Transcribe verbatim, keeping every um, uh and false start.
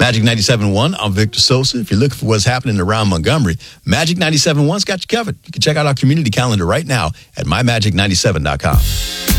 Magic ninety-seven point one, I'm Victor Sosa. If you're looking for what's happening around Montgomery, Magic ninety-seven point one's got you covered. You can check out our community calendar right now at my magic ninety-seven dot com.